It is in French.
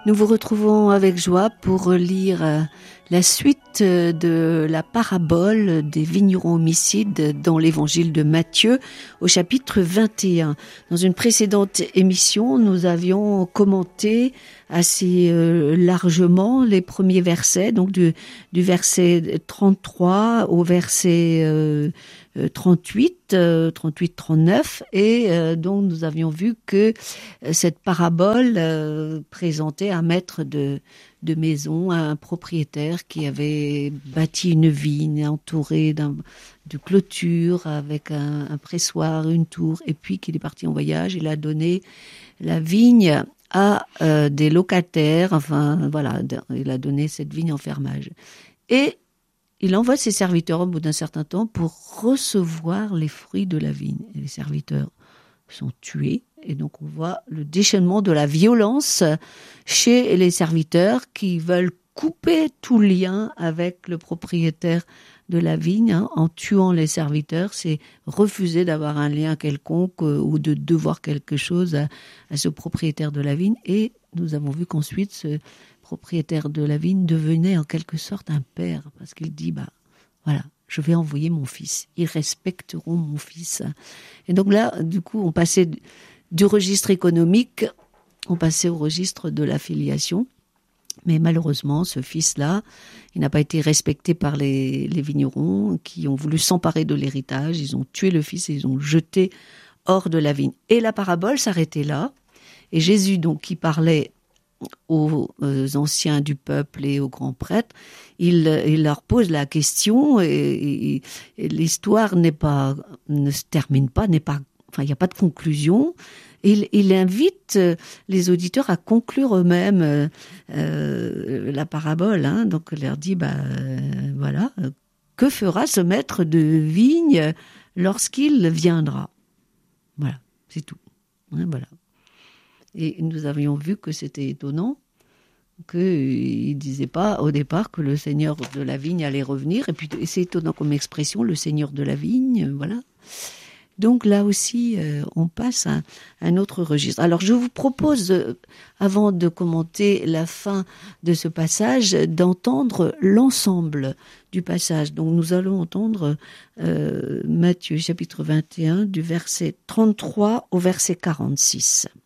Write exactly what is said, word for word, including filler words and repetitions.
Nous vous retrouvons avec joie pour lire la suite de la parabole des vignerons homicides dans l'évangile de Matthieu au chapitre vingt et un. Dans une précédente émission, nous avions commenté assez euh, largement les premiers versets, donc du, du verset trente-trois au verset euh, trente-huit, euh, trente-huit trente-neuf, et euh, donc nous avions vu que euh, cette parabole euh, présentait un maître de, de maison, un propriétaire qui avait bâti une vigne entourée d'un, de clôture avec un, un pressoir, une tour, et puis qu'il est parti en voyage. Il a donné la vigne à euh, des locataires, enfin voilà, il a donné cette vigne en fermage. Et il envoie ses serviteurs au bout d'un certain temps pour recevoir les fruits de la vigne. Et les serviteurs sont tués, et donc on voit le déchaînement de la violence chez les serviteurs qui veulent couper tout lien avec le propriétaire de la vigne. Hein. En tuant les serviteurs, c'est refuser d'avoir un lien quelconque euh, ou de devoir quelque chose à, à ce propriétaire de la vigne. Et nous avons vu qu'ensuite, ce propriétaire de la vigne devenait en quelque sorte un père, parce qu'il dit, bah voilà, je vais envoyer mon fils, ils respecteront mon fils. Et donc là, du coup, on passait du registre économique, on passait au registre de la filiation. Mais malheureusement, ce fils-là, il n'a pas été respecté par les, les vignerons qui ont voulu s'emparer de l'héritage. Ils ont tué le fils et ils ont jeté hors de la vigne. Et la parabole s'arrêtait là. Et Jésus, donc, qui parlait aux anciens du peuple et aux grands prêtres, il, il leur pose la question, et, et, et l'histoire n'est pas, ne se termine pas, n'est pas, enfin, il n'y a pas de conclusion. Il, il invite les auditeurs à conclure eux-mêmes euh, euh, la parabole. Hein. Donc, il leur dit, bah, euh, voilà, que fera ce maître de vigne lorsqu'il viendra? Voilà, c'est tout. Hein, voilà. Et nous avions vu que c'était étonnant, qu'il ne disait pas au départ que le seigneur de la vigne allait revenir. Et puis, c'est étonnant comme expression, le seigneur de la vigne, voilà. Donc là aussi, euh, on passe à un autre registre. Alors je vous propose, euh, avant de commenter la fin de ce passage, d'entendre l'ensemble du passage. Donc nous allons entendre euh, Matthieu chapitre vingt et un, du verset trente-trois au verset quarante-six.